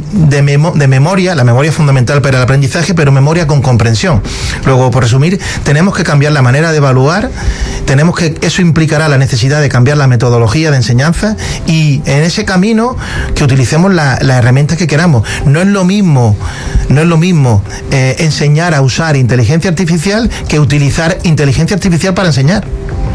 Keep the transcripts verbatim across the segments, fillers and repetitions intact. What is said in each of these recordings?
de, memo, de memoria. La memoria es fundamental para el aprendizaje, pero memoria con comprensión. Luego, por resumir, tenemos que cambiar la manera de evaluar, tenemos que, eso implicará la necesidad de cambiar la metodología de enseñanza, y en ese camino que utilicemos la, las herramientas que queramos. No es lo mismo, no es lo mismo eh, enseñar a usar inteligencia artificial que utilizar inteligencia artificial para enseñar.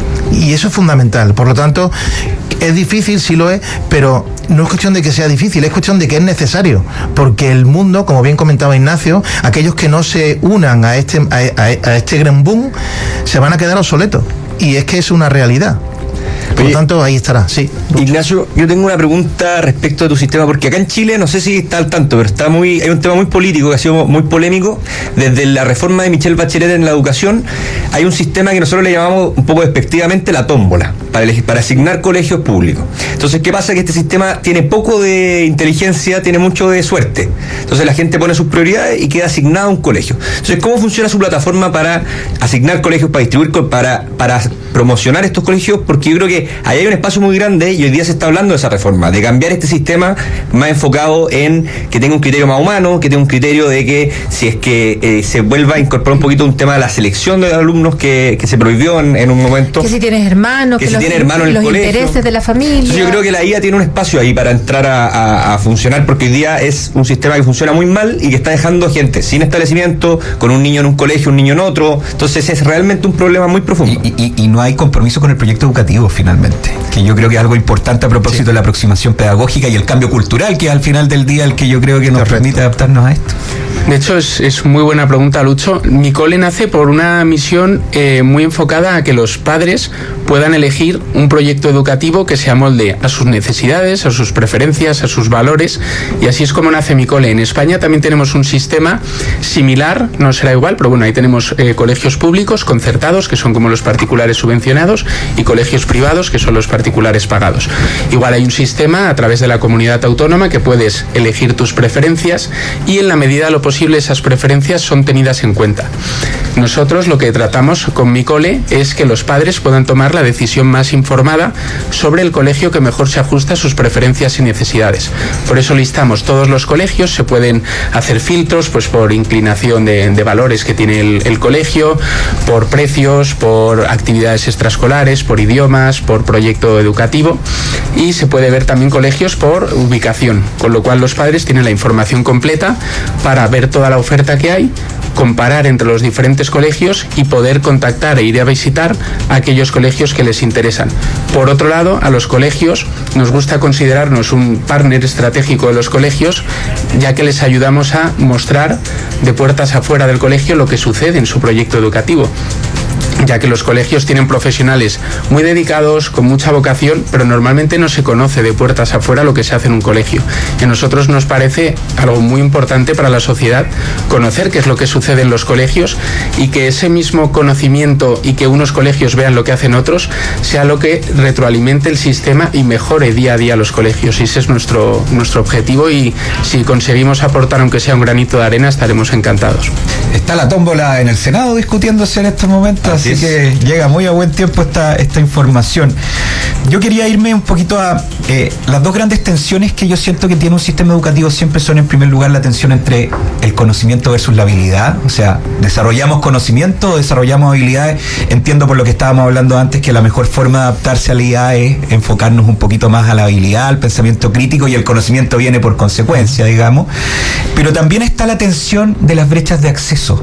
Y eso es fundamental. Por lo tanto, es difícil, sí lo es, pero no es cuestión de que sea difícil, es cuestión de que es necesario, porque el mundo, como bien comentaba Ignacio, aquellos que no se unan a este, a, a, a este gran boom se van a quedar obsoletos, y es que es una realidad. Por Oye, lo tanto, ahí estará, sí. Ignacio, yo tengo una pregunta respecto de tu sistema, porque acá en Chile, no sé si está al tanto, pero está muy, hay un tema muy político que ha sido muy polémico. Desde la reforma de Michelle Bachelet en la educación, hay un sistema que nosotros le llamamos un poco despectivamente la tómbola, para, elegir, para asignar colegios públicos. Entonces, ¿qué pasa? Que este sistema tiene poco de inteligencia, tiene mucho de suerte. Entonces, la gente pone sus prioridades y queda asignado a un colegio. Entonces, ¿cómo funciona su plataforma para asignar colegios, para distribuir, para, para promocionar estos colegios? Porque yo creo que ahí hay un espacio muy grande, y hoy día se está hablando de esa reforma, de cambiar este sistema más enfocado en que tenga un criterio más humano, que tenga un criterio de que si es que eh, se vuelva a incorporar un poquito un tema de la selección de alumnos que, que se prohibió en, en un momento. Que si tienes hermanos, que, que si los, tienes hermanos en el los colegio. intereses de la familia. Entonces yo creo que la I A tiene un espacio ahí para entrar a, a, a funcionar, porque hoy día es un sistema que funciona muy mal y que está dejando gente sin establecimiento, con un niño en un colegio, un niño en otro. Entonces es realmente un problema muy profundo. Y, y, y no hay compromiso con el proyecto educativo finalmente, que yo creo que es algo importante a propósito sí. de la aproximación pedagógica y el cambio cultural, que es al final del día el que yo creo que nos Correcto. permite adaptarnos a esto. De hecho, es, es muy buena pregunta, Lucho. Mi cole nace por una misión eh, muy enfocada a que los padres puedan elegir un proyecto educativo que se amolde a sus necesidades, a sus preferencias, a sus valores, y así es como nace mi cole. En España también tenemos un sistema similar, no será igual, pero bueno, ahí tenemos eh, colegios públicos concertados, que son como los particulares subvencionados, y colegios privados, que son los particulares pagados. Igual hay un sistema a través de la comunidad autónoma que puedes elegir tus preferencias, y en la medida de lo posible esas preferencias son tenidas en cuenta. Nosotros lo que tratamos con mi cole es que los padres puedan tomar la decisión más informada sobre el colegio que mejor se ajusta a sus preferencias y necesidades. Por eso listamos todos los colegios, se pueden hacer filtros pues por inclinación de, de valores que tiene el, el colegio, por precios, por actividades extraescolares, por idiomas, por proyecto educativo, y se puede ver también colegios por ubicación, con lo cual los padres tienen la información completa para ver toda la oferta que hay, comparar entre los diferentes colegios y poder contactar e ir a visitar a aquellos colegios que les interesan. Por otro lado, a los colegios nos gusta considerarnos un partner estratégico de los colegios, ya que les ayudamos a mostrar de puertas afuera del colegio lo que sucede en su proyecto educativo, ya que los colegios tienen profesionales muy dedicados, con mucha vocación, pero normalmente no se conoce de puertas afuera lo que se hace en un colegio. Y a nosotros nos parece algo muy importante para la sociedad conocer qué es lo que sucede en los colegios, y que ese mismo conocimiento y que unos colegios vean lo que hacen otros sea lo que retroalimente el sistema y mejore día a día los colegios. Y ese es nuestro, nuestro objetivo, y si conseguimos aportar aunque sea un granito de arena, estaremos encantados. Está la tómbola en el Senado discutiéndose en estos momentos, así, así que llega muy a buen tiempo esta, esta información. Yo quería irme un poquito a eh, las dos grandes tensiones que yo siento que tiene un sistema educativo. Siempre son, en primer lugar, la tensión entre el conocimiento versus la habilidad. O sea, desarrollamos conocimiento, desarrollamos habilidades. Entiendo por lo que estábamos hablando antes que la mejor forma de adaptarse a la I A es enfocarnos un poquito más a la habilidad, al pensamiento crítico, y el conocimiento viene por consecuencia, digamos. Pero también está la tensión de las brechas de acceso.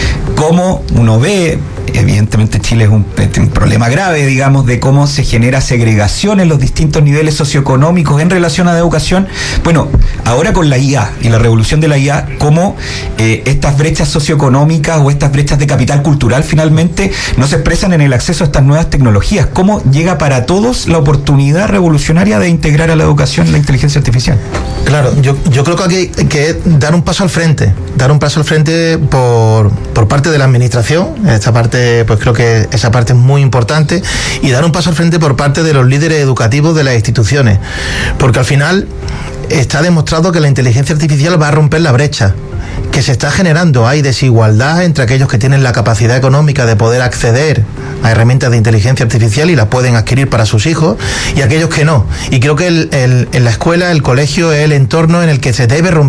Como uno ve, evidentemente Chile es un, es un problema grave, digamos, de cómo se genera segregación en los distintos niveles socioeconómicos en relación a la educación. Bueno, ahora con la I A y la revolución de la I A, cómo eh, estas brechas socioeconómicas o estas brechas de capital cultural finalmente no se expresan en el acceso a estas nuevas tecnologías. Cómo llega para todos la oportunidad revolucionaria de integrar a la educación la inteligencia artificial. Claro, yo, yo creo que hay que dar un paso al frente, dar un paso al frente por, por parte de la administración. Esta parte, pues creo que esa parte es muy importante, y dar un paso al frente por parte de los líderes educativos de las instituciones, porque al final está demostrado que la inteligencia artificial va a romper la brecha que se está generando. Hay desigualdad entre aquellos que tienen la capacidad económica de poder acceder a herramientas de inteligencia artificial y las pueden adquirir para sus hijos, y aquellos que no. Y creo que el, el, en la escuela, el colegio es el entorno en el que se debe romper